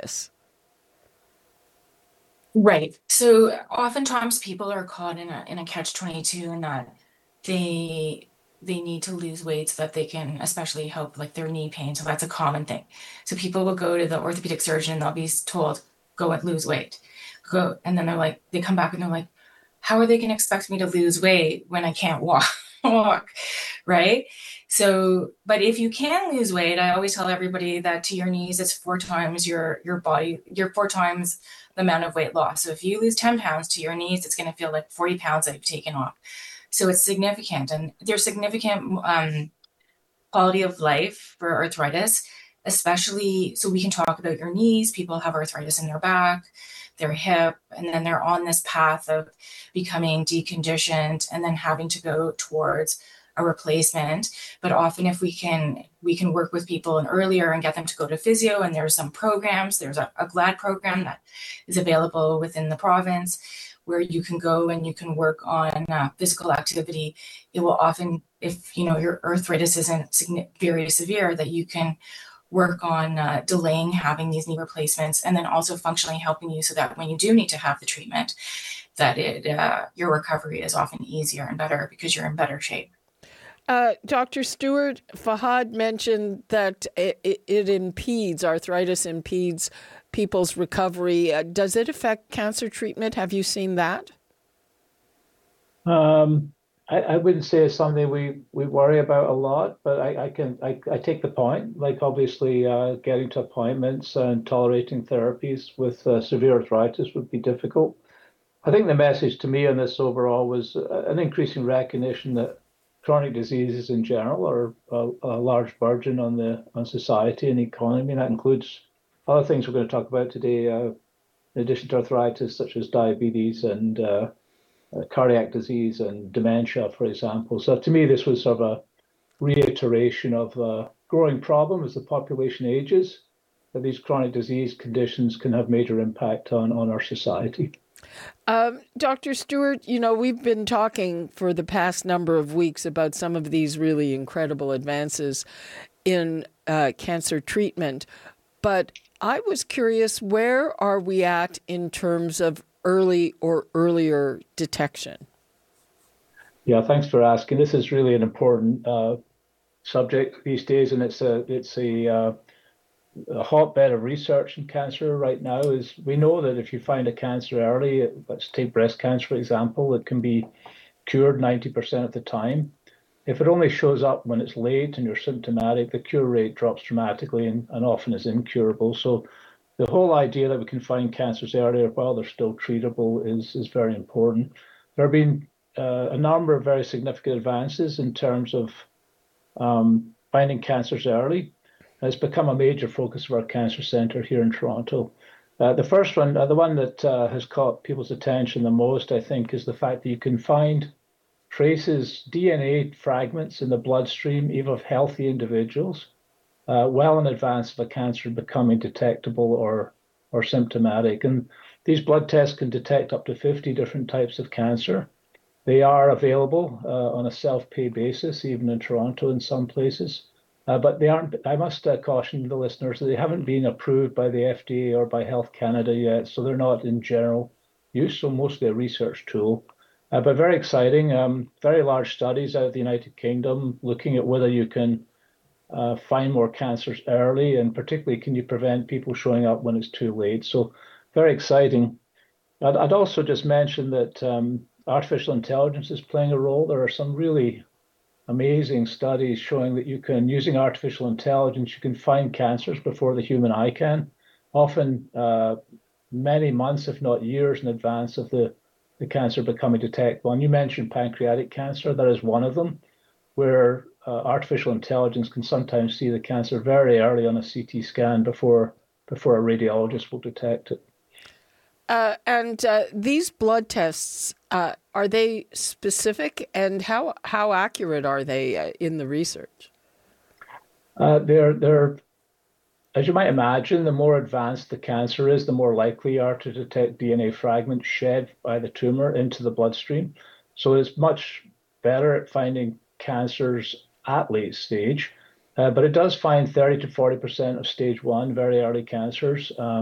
this? Right. So oftentimes people are caught in a catch-22 in that they they need to lose weight so that they can especially help like their knee pain. So that's a common thing. So people will go to the orthopedic surgeon and they'll be told, go and lose weight. Go, and then they're like, they come back and they're like, how are they going to expect me to lose weight when I can't walk? Walk, right? So, but if you can lose weight, I always tell everybody that to your knees, it's four times your body, your four times the amount of weight loss. So if you lose 10 pounds to your knees, it's going to feel like 40 pounds that you've taken off. So it's significant. And there's significant quality of life for arthritis, especially so we can talk about your knees. People have arthritis in their back, their hip, and then they're on this path of becoming deconditioned and then having to go towards a replacement. But often if we can work with people and earlier and get them to go to physio, and there's some programs, there's a GLAD program that is available within the province where you can go and you can work on physical activity. It will often, if you know your arthritis isn't very severe, that you can work on delaying having these knee replacements, and then also functionally helping you so that when you do need to have the treatment, that your recovery is often easier and better because you're in better shape. Dr. Stewart, Fahad mentioned that it impedes, arthritis impedes people's recovery. Does it affect cancer treatment? Have you seen that? I wouldn't say it's something we worry about a lot, but I take the point. Like obviously, getting to appointments and tolerating therapies with severe arthritis would be difficult. I think the message to me on this overall was an increasing recognition that chronic diseases in general are a large burden on society and economy, and that includes other things we're going to talk about today, in addition to arthritis, such as diabetes and cardiac disease and dementia, for example. So to me, this was sort of a reiteration of a growing problem as the population ages, that these chronic disease conditions can have major impact on our society. Dr. Stewart, we've been talking for the past number of weeks about some of these really incredible advances in cancer treatment, but I was curious, where are we at in terms of early or earlier detection? Yeah, thanks for asking. This is really an important subject these days, and a hotbed of research in cancer right now. Is we know that if you find a cancer early, let's take breast cancer, for example, it can be cured 90% of the time. If it only shows up when it's late and you're symptomatic, the cure rate drops dramatically and often is incurable. So the whole idea that we can find cancers earlier while they're still treatable is very important. There have been a number of very significant advances in terms of finding cancers early. It's become a major focus of our cancer center here in Toronto. The first one, the one that has caught people's attention the most, I think, is the fact that you can find traces, DNA fragments in the bloodstream, even of healthy individuals, well in advance of a cancer becoming detectable or symptomatic. And these blood tests can detect up to 50 different types of cancer. They are available on a self-pay basis, even in Toronto in some places. But they aren't, I must caution the listeners that they haven't been approved by the FDA or by Health Canada yet, so they're not in general use, so mostly a research tool. But very exciting, very large studies out of the United Kingdom looking at whether you can find more cancers early, and particularly can you prevent people showing up when it's too late. So very exciting. I'd also just mention that artificial intelligence is playing a role. There are some really amazing studies showing that you can, using artificial intelligence, you can find cancers before the human eye can, often many months, if not years in advance of the cancer becoming detectable. And you mentioned pancreatic cancer. That is one of them, where artificial intelligence can sometimes see the cancer very early on a CT scan before a radiologist will detect it. And these blood tests, are they specific, and how accurate are they in the research? They're, as you might imagine, the more advanced the cancer is, the more likely you are to detect DNA fragments shed by the tumor into the bloodstream. So it's much better at finding cancers at late stage, but it does find 30 to 40% of stage one, very early cancers.